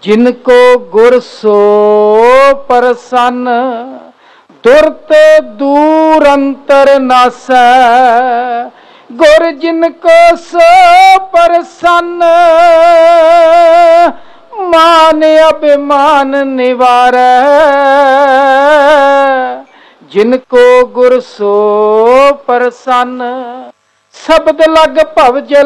जिनको गुर सो प्रसन्न, दुरत दूर अंतर नासै। गुर जिनको सो प्रसन्न, मान अभिमान निवारै। जिनको गुर सो प्रसन्न, शब्द लग भव जल